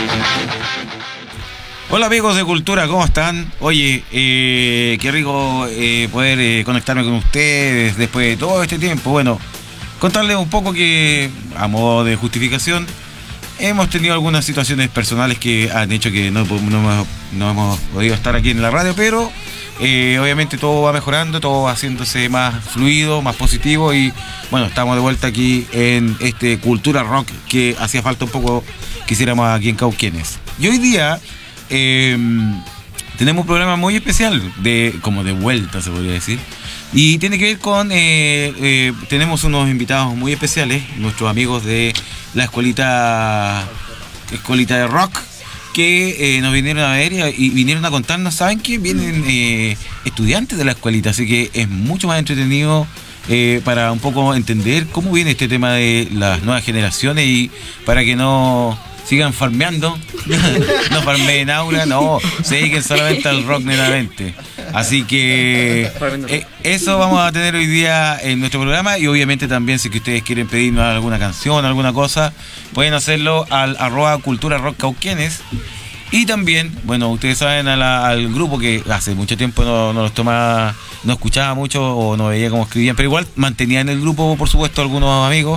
Hola amigos de Cultura, ¿cómo están? Oye, qué rico poder conectarme con ustedes después de todo este tiempo. Bueno, contarles un poco que, a modo de justificación, hemos tenido algunas situaciones personales que han hecho que no hemos podido estar aquí en la radio, pero obviamente todo va mejorando, todo va haciéndose más fluido, más positivo y bueno, estamos de vuelta aquí en este Cultura Rock que hacía falta un poco que hiciéramos aquí en Cauquenes. Y hoy día tenemos un programa muy especial, como de vuelta se podría decir, y tiene que ver con, tenemos unos invitados muy especiales, nuestros amigos de la escuelita de rock, que nos vinieron a ver y vinieron a contarnos. ¿Saben qué? Vienen estudiantes de la escuelita, así que es mucho más entretenido para un poco entender cómo viene este tema de las nuevas generaciones y para que no sigan farmeando, no farmeen aura, no, se dediquen solamente al rock netamente. Así que eso vamos a tener hoy día en nuestro programa y obviamente también si que ustedes quieren pedirnos alguna canción, alguna cosa, pueden hacerlo al @cultura_rock_cauquenes. Y también, bueno, ustedes saben al grupo que hace mucho tiempo no escuchaba mucho o no veía cómo escribían, pero igual mantenían el grupo, por supuesto, algunos amigos,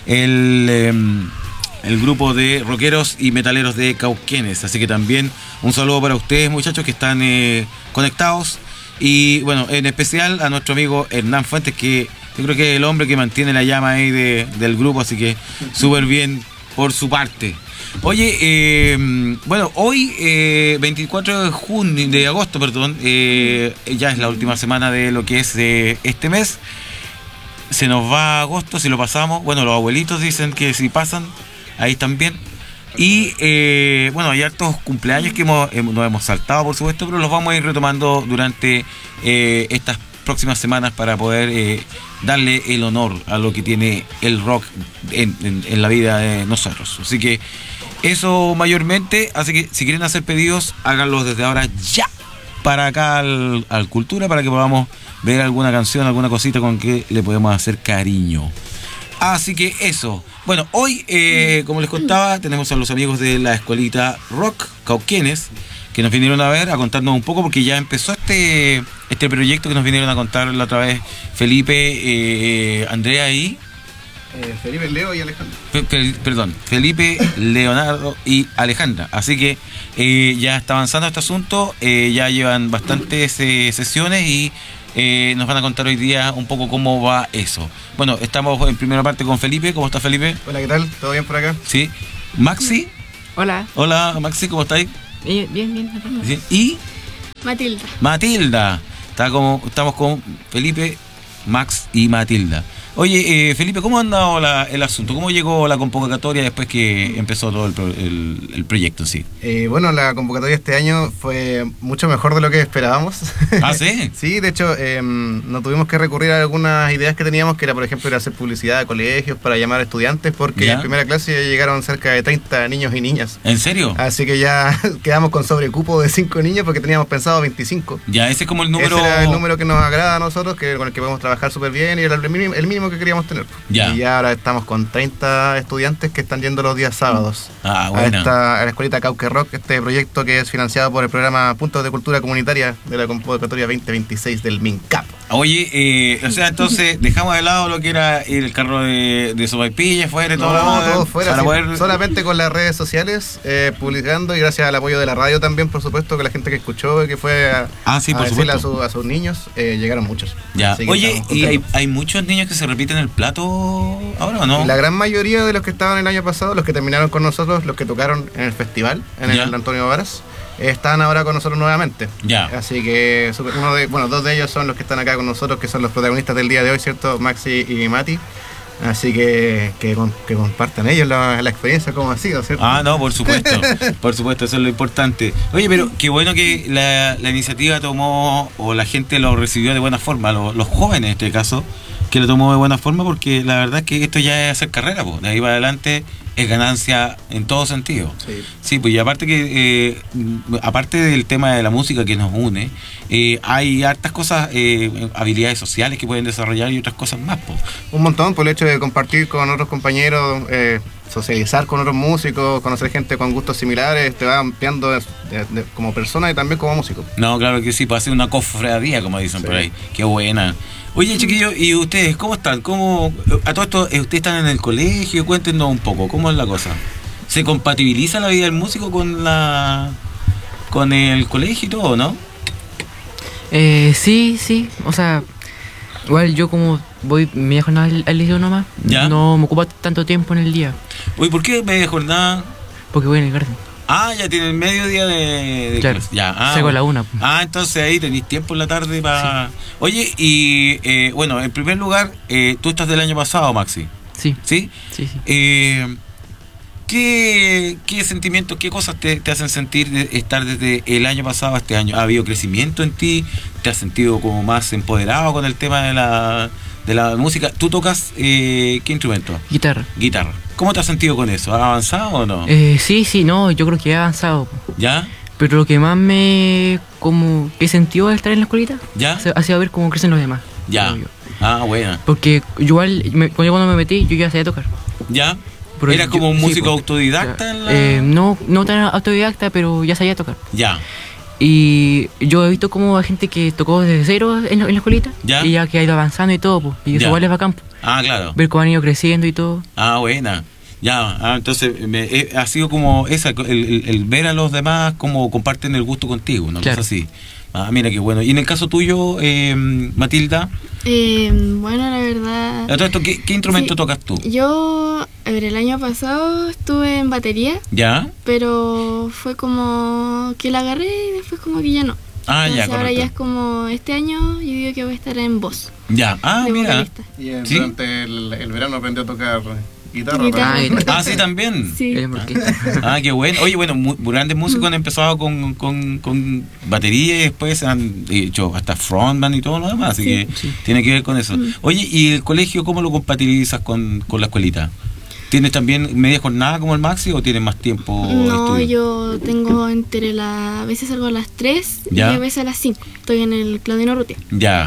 el grupo de rockeros y metaleros de Cauquenes. Así que también un saludo para ustedes, muchachos, que están conectados. Y bueno, en especial a nuestro amigo Hernán Fuentes, que yo creo que es el hombre que mantiene la llama ahí del grupo, así que súper bien por su parte. Oye, bueno, hoy 24 de agosto, ya es la última semana de lo que es este mes. Se nos va agosto, si lo pasamos. Bueno, los abuelitos dicen que si pasan, ahí están bien. Y bueno, hay hartos cumpleaños que nos hemos saltado, por supuesto, pero los vamos a ir retomando durante estas próximas semanas para poder darle el honor a lo que tiene el rock en la vida de nosotros. Así que eso mayormente. Así que si quieren hacer pedidos, háganlos desde ahora ya para acá al Cultura, para que podamos ver alguna canción, alguna cosita con que le podemos hacer cariño. Así que eso. Bueno, hoy, como les contaba, tenemos a los amigos de la escuelita Rock Cauquenes que nos vinieron a ver, a contarnos un poco, porque ya empezó este proyecto que nos vinieron a contar la otra vez Felipe, Andrea y... Felipe, Leo y Alejandra. Perdón, Felipe, Leonardo y Alejandra. Así que ya está avanzando este asunto, ya llevan bastantes sesiones y nos van a contar hoy día un poco cómo va eso. Bueno, estamos en primera parte con Felipe. ¿Cómo está Felipe? Hola, ¿qué tal? ¿Todo bien por acá? Sí. Maxi. Hola. Hola, Maxi, ¿cómo estáis? Bien. ¿Sí? ¿Y? Matilda. Estamos con Felipe, Max y Matilda. Oye, Felipe, ¿cómo ha andado el asunto? ¿Cómo llegó la convocatoria después que empezó todo el proyecto en sí? Bueno, la convocatoria este año fue mucho mejor de lo que esperábamos. ¿Ah, sí? Sí, de hecho, no tuvimos que recurrir a algunas ideas que teníamos, que era, por ejemplo, ir a hacer publicidad a colegios para llamar a estudiantes, porque en primera clase ya llegaron cerca de 30 niños y niñas. ¿En serio? Así que ya quedamos con sobrecupo de 5 niños porque teníamos pensado 25. Ya, ese es como el número... Ese era el número que nos agrada a nosotros, con el que podemos trabajar súper bien y era el mínimo que queríamos tener. Ya. Y ya ahora estamos con 30 estudiantes que están yendo los días sábados bueno. a la escuelita Cauque Rock, este proyecto que es financiado por el programa Puntos de Cultura Comunitaria de la convocatoria 2026 del MINCAP. Oye, o sea, entonces dejamos de lado lo que era el carro de sopaipillas fuera y todo. Todo fuera, sí, poder... solamente con las redes sociales, publicando, y gracias al apoyo de la radio también, por supuesto, que la gente que escuchó y que fue a decirle a sus niños, llegaron muchos. Ya. Oye, ¿y hay muchos niños que se repiten el plato ahora o no? La gran mayoría de los que estaban el año pasado, los que terminaron con nosotros, los que tocaron en el festival, en el Antonio Varas, están ahora con nosotros nuevamente. Ya. Así que dos de ellos son los que están acá con nosotros, que son los protagonistas del día de hoy, ¿cierto? Maxi y Mati. Así que compartan ellos la experiencia, como ha sido, ¿cierto? No, por supuesto, eso es lo importante. Oye, pero qué bueno que la iniciativa tomó, o la gente lo recibió de buena forma, los jóvenes en este caso, que lo tomó de buena forma, porque la verdad es que esto ya es hacer carrera, pues, de ahí para adelante es ganancia en todo sentido. Sí, pues, y aparte que aparte del tema de la música que nos une, hay hartas cosas, habilidades sociales que pueden desarrollar y otras cosas más, pues. Un montón, por el hecho de compartir con otros compañeros, socializar con otros músicos, conocer gente con gustos similares, te va ampliando como persona y también como músico. No, claro que sí, para hacer una cofradía, como dicen por ahí. Qué buena. Oye, chiquillos, ¿y ustedes cómo están? A todo esto, ustedes están en el colegio? Cuéntenos un poco, ¿cómo es la cosa? ¿Se compatibiliza la vida del músico con el colegio y todo, no? Sí, o sea, igual yo como voy media jornada al liceo nomás, ¿Ya? no me ocupa tanto tiempo en el día, Oye, ¿por qué media jornada? porque voy en el garden. Ah, ya tienen medio día de Claro, clase. Ya, salgo a la bueno. 1. Ah, entonces ahí tenéis tiempo en la tarde para... Sí. Oye, y bueno, en primer lugar, tú estás del año pasado, Maxi. Sí. ¿Sí? Sí. ¿Qué sentimientos, qué cosas te hacen sentir de estar desde el año pasado a este año? ¿Ha habido crecimiento en ti? ¿Te has sentido como más empoderado con el tema de la música? ¿Tú tocas qué instrumento? Guitarra. ¿Cómo te has sentido con eso? ¿Has avanzado o no? Sí, no, yo creo que he avanzado. ¿Ya? Pero lo que más como que he sentido al estar en la escuelita, ¿Ya? ha sido ver cómo crecen los demás. Ya. Ah, buena. Porque yo cuando me metí, yo ya sabía tocar. ¿Ya? Pero ¿Eras como un músico pues, autodidacta? No tan autodidacta, pero ya sabía tocar. Ya. Y yo he visto como hay gente que tocó desde cero en la escuelita. ¿Ya? Y ya que ha ido avanzando y todo, pues. Y eso Ya. igual es bacán, pues. Ah, claro. Ver cómo han ido creciendo y todo. Ah, buena. Ya, entonces ha sido como el ver a los demás como comparten el gusto contigo, ¿no? Claro. Cosa así. Ah, mira qué bueno. Y en el caso tuyo, Matilda, Bueno, la verdad... a todo esto, ¿qué instrumento tocas tú? Yo, a ver, el año pasado estuve en batería, ¿Ya? pero fue como que la agarré y después como que ya no. Ah, Entonces ya, ahora ya es correcto. como este año yo digo que voy a estar en voz. Ya, ah, de mira. vocalista. Y ¿Sí? durante el verano aprendió a tocar guitarra. Guitarra. ¿verdad? Ah, sí, también. Sí. Orquesta. Ah, qué bueno. Oye, bueno, grandes músicos han empezado con batería y después han hecho hasta frontman y todo lo demás, así que tiene que ver con eso. Oye, ¿y el colegio cómo lo compatibilizas con la escuelita? ¿Tienes también media jornada como el Maxi o tienes más tiempo de No, estudio? yo tengo a veces salgo a las 3 ¿Ya? y a veces a las 5. Estoy en el Claudino Rutia. Ya,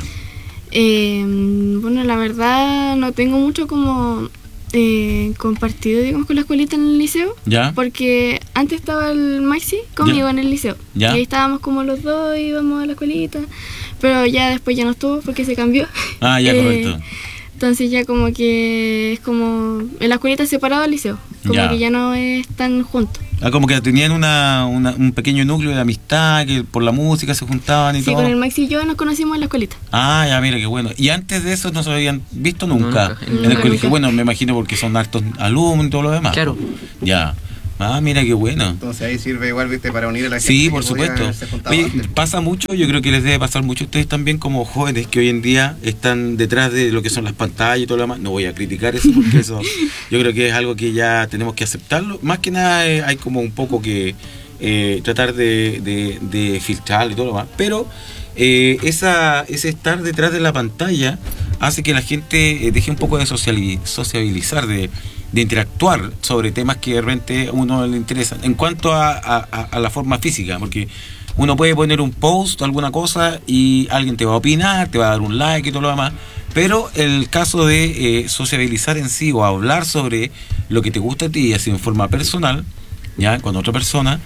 Bueno, la verdad no tengo mucho como compartido, digamos, con la escuelita en el liceo. ya, Porque antes estaba el Maxi conmigo Ya. en el liceo. Ya. Y ahí estábamos como los dos, íbamos a la escuelita. Pero ya después ya no estuvo porque se cambió. ah, ya, correcto. Entonces ya como que es como en la escuelita separado del liceo. Como Ya. que ya no están juntos. Ah, como que tenían un pequeño núcleo de amistad, que por la música se juntaban y Sí, todo. con el Maxi y yo nos conocimos en la escuelita. Ah, ya, mira, qué bueno. Y antes de eso no se habían visto nunca, nunca. en el Nunca, colegio. nunca. Bueno, me imagino porque son hartos alumnos y todo lo demás. Claro. Ya. Ah, mira, qué bueno. Entonces ahí sirve igual, viste, para unir a la gente. Sí, que por podía supuesto. haberse juntado Oye, antes. pasa mucho, yo creo que les debe pasar mucho a ustedes también como jóvenes que hoy en día están detrás de lo que son las pantallas y todo lo demás. No voy a criticar eso porque eso yo creo que es algo que ya tenemos que aceptarlo. Más que nada hay como un poco que tratar de filtrar y todo lo demás. Pero ese estar detrás de la pantalla hace que la gente deje un poco de sociabilizar, de interactuar sobre temas que de repente a uno le interesan. En cuanto a la forma física, porque uno puede poner un post, alguna cosa, y alguien te va a opinar, te va a dar un like y todo lo demás. Pero el caso de sociabilizar en sí o hablar sobre lo que te gusta a ti, así en forma personal, ya con otra persona,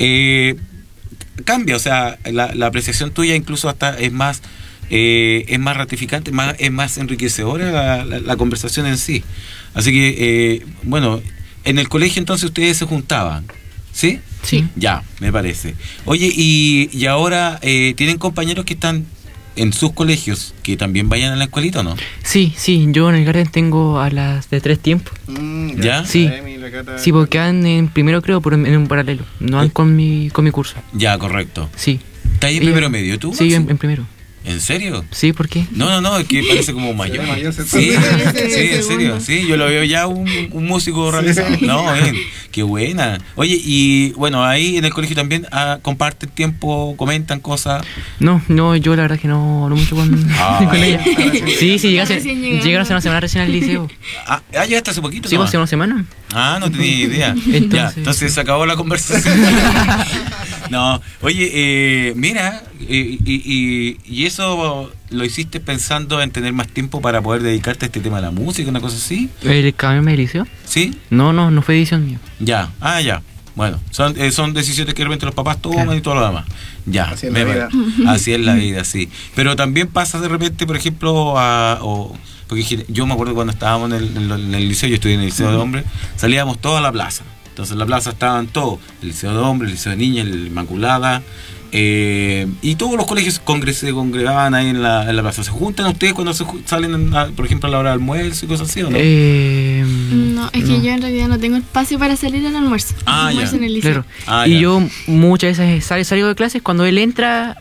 cambia. O sea, la apreciación tuya incluso hasta es más ratificante, es más enriquecedora la conversación en sí. Así que, bueno, en el colegio entonces ustedes se juntaban, ¿sí? Sí. Ya, me parece. Oye, y ahora, ¿tienen compañeros que están en sus colegios que también vayan a la escuelita o no? Sí, yo en el garden tengo a las de 3 tiempos. ¿Ya? Sí. La Cata- Sí, porque van en primero creo, pero en un paralelo. No van con mi curso. Ya, correcto. Sí. ¿Estás ahí en Ella- primero medio tú? Sí, Maxi? en primero. ¿En serio? Sí, ¿por qué? No, es que parece como mayor. ve mayor, se Sí, parece. sí, en serio, sí, yo lo veo ya un músico realizado. No, qué buena. Oye, y bueno, ahí en el colegio también comparten tiempo, comentan cosas. No, yo la verdad que no mucho con ella. Sí, Recién llegando. llegaron hace una semana recién al liceo. Llegaste hace poquito. Sí, ¿no? hace una semana. Ah, no tenía idea. Entonces se acabó la conversación. No, oye, mira, y eso lo hiciste pensando en tener más tiempo para poder dedicarte a este tema de la música, una cosa así? ¿El cambiarme de liceo? ¿Sí? No fue decisión mía. Ya, ya. Bueno, son decisiones que de repente los papás toman, Claro. y todo lo demás. Ya, Así es la vida. Así es la vida, sí. Pero también pasa de repente, por ejemplo, porque yo me acuerdo cuando estábamos en el liceo, yo estudié en el liceo de hombres, salíamos todos a la plaza. Entonces en la plaza estaban todos, el liceo de hombres, el liceo de niñas, el Inmaculada, y todos los colegios se congregaban ahí en la plaza. ¿Se juntan ustedes cuando salen, por ejemplo, a la hora del almuerzo y cosas así, o no? No, es que yo en realidad no tengo espacio para salir al almuerzo. Almuerzo ya. en el liceo. Claro. Y yo muchas veces salgo de clases cuando él entra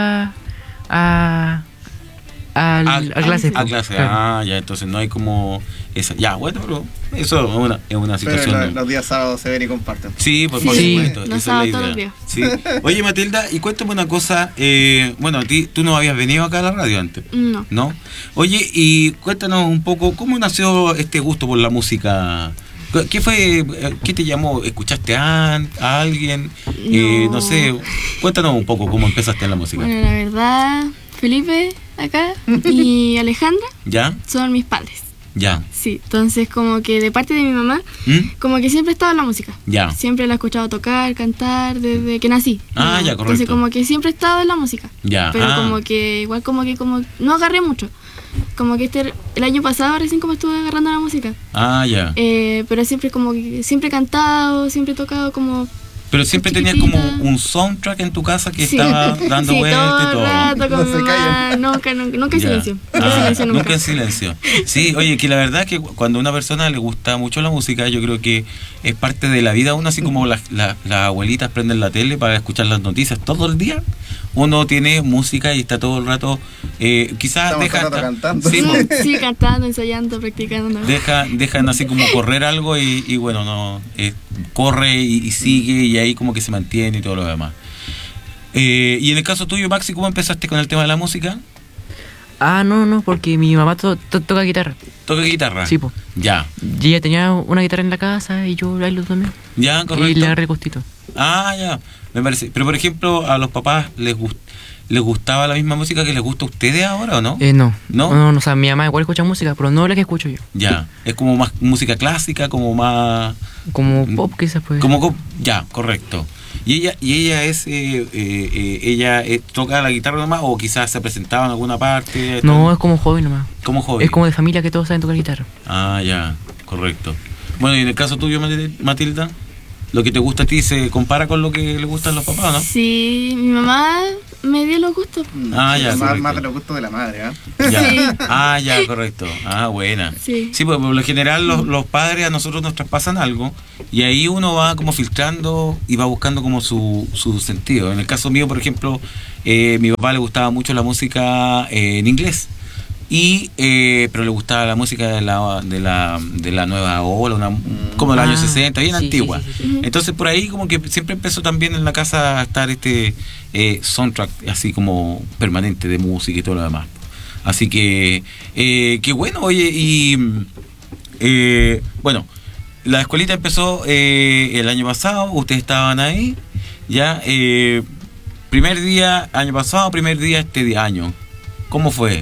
a clase. A clase, Claro. ya, entonces no hay como esa. Ya, bueno, pero eso es una situación. Pero los días sábados se ven y comparten. Sí, por Sí, supuesto, los esa es la sábados idea. todos Sí. Oye, Matilda, y cuéntame una cosa, bueno, tú no habías venido acá a la radio antes, No. ¿no? Oye, y cuéntanos un poco, ¿cómo nació este gusto por la música? ¿Qué fue, qué te llamó? ¿Escuchaste a alguien? No. No sé, cuéntanos un poco cómo empezaste en la música. Bueno, la verdad, Felipe acá y Alejandra ¿Ya? son mis padres. Ya. Sí, entonces como que de parte de mi mamá, ¿Mm? como que siempre he estado en la música. Ya. Siempre la he escuchado tocar, cantar desde que nací. Ah, ya, Entonces correcto. como que siempre he estado en la música. Ya. Pero como que igual como no agarré mucho. Como que el año pasado recién como estuve agarrando la música. Ya. Pero siempre como que siempre he cantado, siempre he tocado como... Pero siempre tenías como chiquitita. un soundtrack en tu casa que Sí. estaba dando Sí, vueltas y todo todo. el rato con No mi se mamá. callan. Nunca en Ya. silencio. Nunca en silencio, nunca. Nunca en silencio. Sí, oye, que la verdad es que cuando a una persona le gusta mucho la música, yo creo que es parte de la vida uno, así como las abuelitas prenden la tele para escuchar las noticias todo el día. Uno tiene música y está todo el rato, quizás Estamos deja todo el rato cantando. sí, pues, Sí, cantando, ensayando, practicando. dejan así como correr algo y bueno, no corre y sigue y ahí como que se mantiene y todo lo demás. Y en el caso tuyo, Maxi, ¿cómo empezaste con el tema de la música? No, porque mi mamá toca guitarra. ¿Toca guitarra? Sí, po. Ya, Y ella tenía una guitarra en la casa y yo bailo también. ya, Y correcto. le agarré el gustito. Ya, me parece. Pero por ejemplo, ¿a los papás les gustaba la misma música que les gusta a ustedes ahora o no? No. ¿No? O sea, mi mamá igual escucha música, pero no la que escucho yo. Ya, es como más música clásica, como más... Como pop quizás pues. Ya, correcto. ¿Y ella toca la guitarra nomás o quizás se presentaba en alguna parte? No, es como hobby nomás. Como hobby. Es como de familia que todos saben tocar guitarra. Ya, correcto. Bueno, y en el caso tuyo, Matilda, ¿lo que te gusta a ti se compara con lo que le gustan los papás, no? Sí, mi mamá me dio los gustos. Ya, correcto. Más de los gustos de la madre, ¿eh? Ya. Sí. Ya, correcto. Buena. Sí. Sí, pues por lo general los padres a nosotros nos traspasan algo y ahí uno va como filtrando y va buscando como su sentido. En el caso mío, por ejemplo, mi papá le gustaba mucho la música en inglés. Pero le gustaba la música de la nueva ola, como de los años 60, bien sí, antigua. sí. Entonces por ahí como que siempre empezó también en la casa a estar este soundtrack así como permanente de música y todo lo demás. Así que qué bueno, oye, y bueno, la escuelita empezó el año pasado, ustedes estaban ahí, ya, primer día año pasado, primer día este año, ¿cómo fue?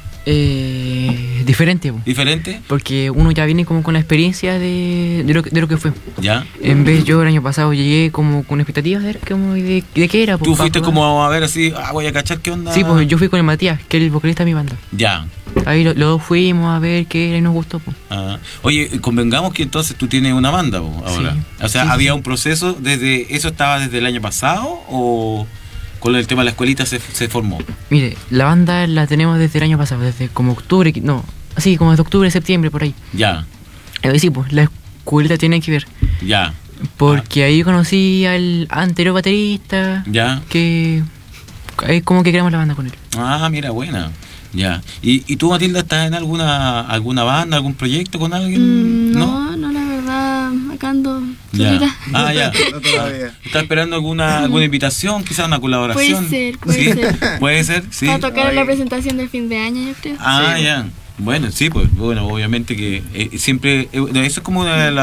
Diferente, po. ¿Diferente? Porque uno ya viene como con la experiencia de lo que fue. ¿Ya? En vez yo el año pasado llegué como con expectativas de qué era. Tú pa fuiste probar. como a ver así, voy a cachar qué onda. Sí, pues yo fui con el Matías, que es el vocalista de mi banda. Ya. Ahí los dos fuimos a ver qué era y nos gustó. Po. Oye, convengamos que entonces tú tienes una banda po, ahora. Sí. O sea, Sí, ¿había sí. un proceso eso estaba desde el año pasado o con el tema de la escuelita se formó? Mire, la banda la tenemos desde el año pasado, desde como octubre, así como desde octubre, septiembre, por ahí. Ya, Sí, pues la escuelita tiene que ver. ya, Porque ahí conocí al anterior baterista, ya. que es como que creamos la banda con él. Mira, buena. Ya. ¿Y tú, Matilda, estás en alguna banda, algún proyecto con alguien? No, la verdad, acá ando Ya. solita. Ya. No todavía. ¿Estás esperando alguna invitación, quizás una colaboración? Puede ¿Sí? ser. Puede ser, sí. Para tocar en la Ay. presentación del fin de año, yo creo. Sí. Ya. Bueno, sí, pues, bueno, obviamente que siempre, eso es como una de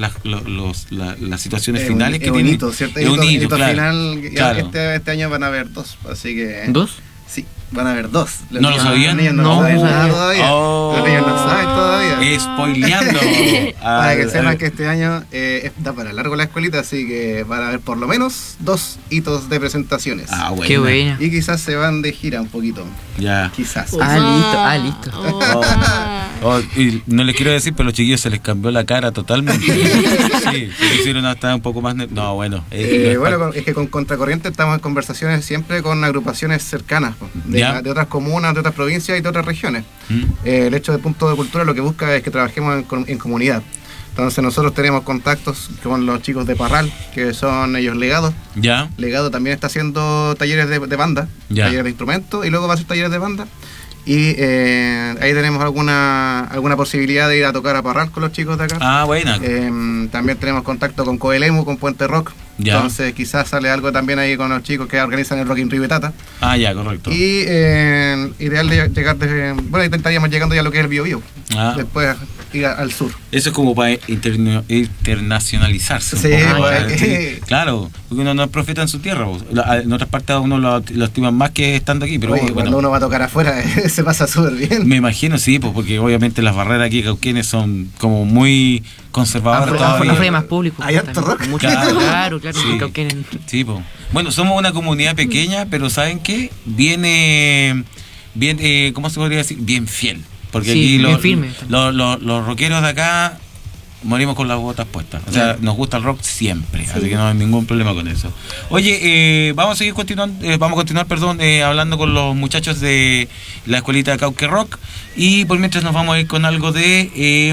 las situaciones finales que es tiene. un hito, ¿cierto? Es un hito, hito claro. final. Claro. Este año van a haber dos, así que... ¿Dos? Sí. van a haber 2. Los ¿No lo niños- sabían? Los niños no, No. saben nada todavía. Oh. Los niños no saben todavía. Spoileando. Para que Al- sepan al- que este año da para largo la escuelita, así que van a haber por lo menos 2 hitos de presentaciones. Ah, bueno. Qué buena. Y quizás se van de gira un poquito. Ya. Quizás. Listo. Oh, y no les quiero decir, pero a los chiquillos se les cambió la cara totalmente. Sí, se hicieron hasta un poco más. No, bueno. Bueno, es que con Contracorriente estamos en conversaciones siempre con agrupaciones cercanas, po, de Ya. otras comunas, de otras provincias y de otras regiones. ¿Mm? El hecho de Punto de Cultura lo que busca es que trabajemos en comunidad. Entonces nosotros tenemos contactos con los chicos de Parral, que son ellos legados. Ya. Legado también está haciendo talleres de banda, Ya. talleres de instrumentos, y luego va a hacer talleres de banda. Y ahí tenemos alguna posibilidad de ir a tocar a Parral con los chicos de acá. Ah, buena. También tenemos contacto con Coelemu, con Puente Rock. Ya. Entonces quizás sale algo también ahí con los chicos que organizan el Rock in Rio Betata. Ah, ya, correcto. Y ideal de llegar desde... Bueno, ahí estaríamos llegando ya a lo que es el Biobío. Ah. Después ir al sur. Eso es como para internacionalizarse. un Sí, poco, pues, sí. Claro, porque uno no es profeta en su tierra. Pues. En otras partes a uno lo estiman más que estando aquí, pero Oye, bueno, cuando uno va a tocar afuera se pasa súper bien. me imagino sí, pues porque obviamente las barreras aquí cauquenes son como muy conservadoras todavía. Afuera hay más público. Hay harto rock. Mucho, Claro. claro. Sí. en Cauquenes. Sí, pues. Bueno, somos una comunidad pequeña, pero ¿saben qué? Bien, ¿cómo se podría decir? Bien fiel. Porque Sí, aquí bien los, firme. los rockeros de acá morimos con las botas puestas. O sea, nos gusta el rock siempre, así que no hay ningún problema con eso. Oye, vamos a seguir continuando, hablando con los muchachos de la escuelita de Cauque Rock. Y por mientras nos vamos a ir con algo de...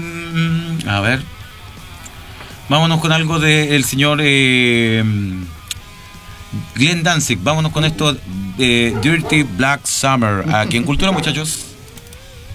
a ver... Vámonos con algo del señor Glenn Danzig. Vámonos con esto de Dirty Black Summer. Aquí en Cultura, muchachos.